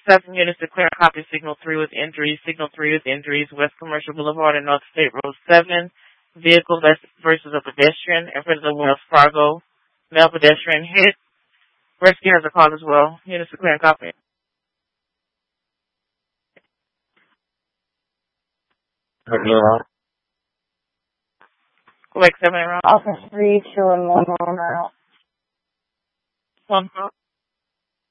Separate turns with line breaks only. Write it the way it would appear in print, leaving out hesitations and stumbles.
7 units declare copy signal 3 with injuries. Signal 3 with injuries. West Commercial Boulevard and North State Road 7. Vehicle versus a pedestrian in front of the Wells Fargo. Male pedestrian hit. Rescue has a call as well. Units declare copy. Quebec 7 around.
Officer 3, 2 and 1 on route.
1